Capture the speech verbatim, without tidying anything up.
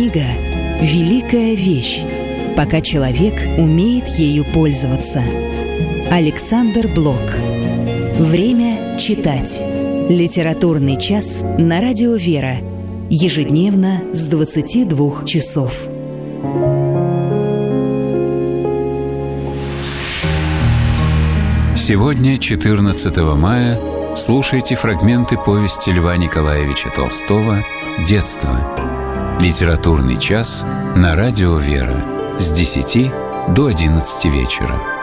Книга – великая вещь, пока человек умеет ею пользоваться. Александр Блок. Время читать. Литературный час на радио «Вера». Ежедневно с двадцати двух часов. Сегодня, четырнадцатого мая, слушайте фрагменты повести Льва Николаевича Толстого «Детство». Литературный час на радио «Вера» с десяти до одиннадцати вечера.